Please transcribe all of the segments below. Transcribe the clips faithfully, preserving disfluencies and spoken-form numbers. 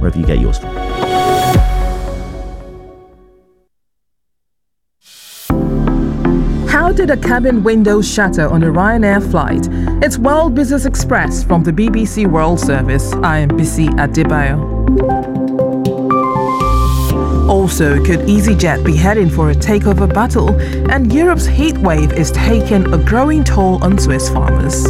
wherever you get yours from. How did a cabin window shatter on a Ryanair flight? It's World Business Express from the B B C World Service. I am Bisi Adebayo. Also, could EasyJet be heading for a takeover battle? And Europe's heat wave is taking a growing toll on Swiss farmers.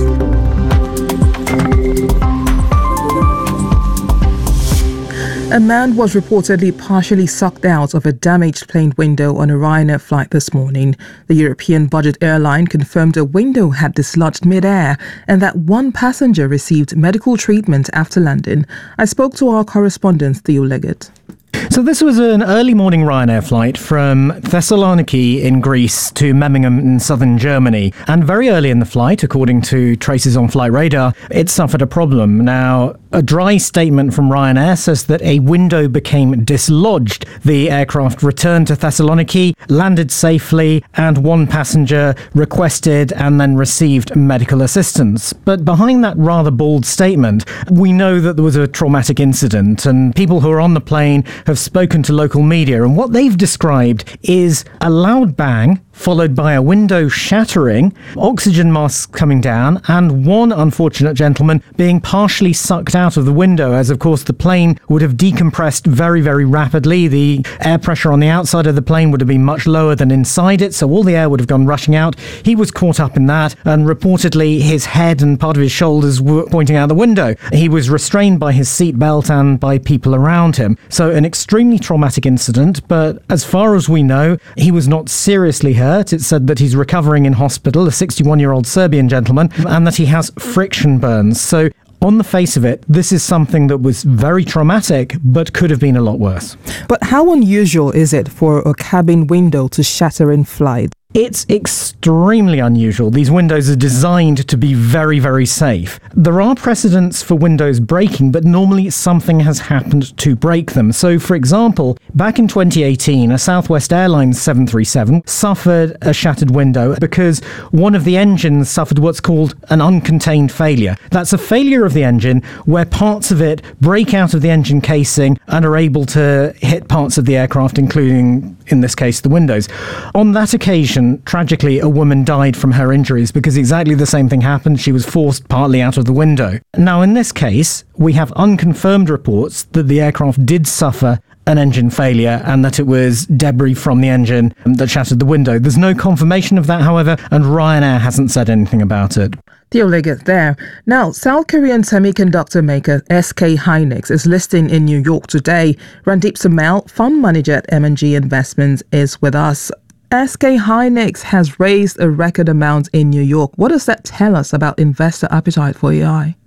A man was reportedly partially sucked out of a damaged plane window on a Ryanair flight this morning. The European budget airline confirmed a window had dislodged mid-air and that one passenger received medical treatment after landing. I spoke to our correspondent, Theo Leggett. So this was an early morning Ryanair flight from Thessaloniki in Greece to Memmingen in southern Germany. And very early in the flight, according to traces on flight radar, it suffered a problem. Now, a dry statement from Ryanair says that a window became dislodged. The aircraft returned to Thessaloniki, landed safely, and one passenger requested and then received medical assistance. But behind that rather bald statement, we know that there was a traumatic incident, and people who are on the plane have spoken to local media, and what they've described is a loud bang followed by a window shattering, oxygen masks coming down, and one unfortunate gentleman being partially sucked out of the window, as of course the plane would have decompressed very, very rapidly. The air pressure on the outside of the plane would have been much lower than inside it, so all the air would have gone rushing out. He was caught up in that, and reportedly his head and part of his shoulders were pointing out the window. He was restrained by his seatbelt and by people around him. So an extremely traumatic incident, but as far as we know, he was not seriously hurt. It's said that he's recovering in hospital, a sixty-one-year-old Serbian gentleman, and that he has friction burns. So on the face of it, this is something that was very traumatic, but could have been a lot worse. But how unusual is it for a cabin window to shatter in flight? It's extremely unusual. These windows are designed to be very, very safe. There are precedents for windows breaking, but normally something has happened to break them. So, for example, back in twenty eighteen, a Southwest Airlines seven thirty-seven suffered a shattered window because one of the engines suffered what's called an uncontained failure. That's a failure of the engine where parts of it break out of the engine casing and are able to hit parts of the aircraft, including, in this case, the windows. On that occasion, tragically, a woman died from her injuries because exactly the same thing happened. She was forced partly out of the window. Now, in this case, we have unconfirmed reports that the aircraft did suffer an engine failure and that it was debris from the engine that shattered the window. There's no confirmation of that, however, and Ryanair hasn't said anything about it. Theo Leggett there. Now, South Korean semiconductor maker S K Hynix is listing in New York today. Randeep Somel, fund manager at M and G Investments, is with us. S K Hynix has raised a record amount in New York. What does that tell us about investor appetite for A I?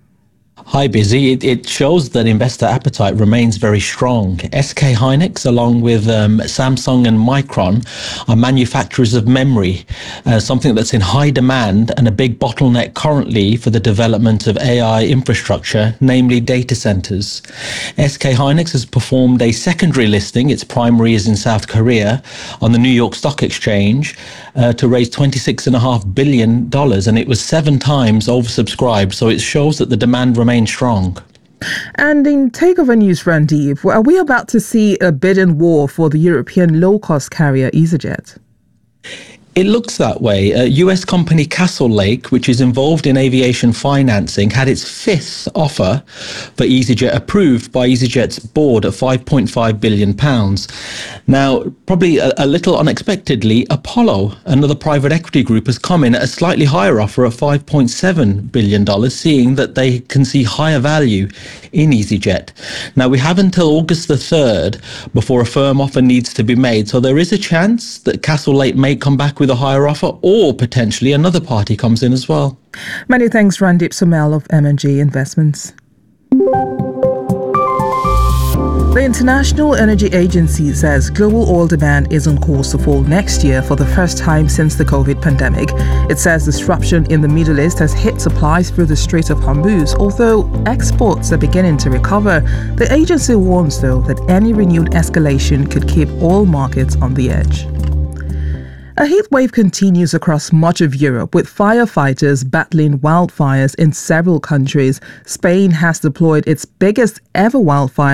Hi, Busy. It, it shows that investor appetite remains very strong. S K Hynix, along with um, Samsung and Micron, are manufacturers of memory, uh, something that's in high demand and a big bottleneck currently for the development of A I infrastructure, namely data centers. S K Hynix has performed a secondary listing, its primary is in South Korea, on the New York Stock Exchange uh, to raise twenty-six point five billion dollars, and it was seven times oversubscribed, so it shows that the demand remains strong. And in takeover news, Randeep, are we about to see a bidding war for the European low-cost carrier EasyJet? It looks that way. Uh, U S company Castle Lake, which is involved in aviation financing, had its fifth offer for EasyJet approved by EasyJet's board at five point five billion pounds. Now, probably a, a little unexpectedly, Apollo, another private equity group, has come in at a slightly higher offer of five point seven billion dollars, seeing that they can see higher value in EasyJet. Now, we have until August the third before a firm offer needs to be made, so there is a chance that Castle Lake may come back with with a higher offer, or potentially another party comes in as well. Many thanks, Randeep Somel of M and G Investments. The International Energy Agency says global oil demand is on course to fall next year for the first time since the COVID pandemic. It says disruption in the Middle East has hit supplies through the Strait of Hormuz, although exports are beginning to recover. The agency warns, though, that any renewed escalation could keep oil markets on the edge. A heat wave continues across much of Europe, with firefighters battling wildfires in several countries. Spain has deployed its biggest ever wildfire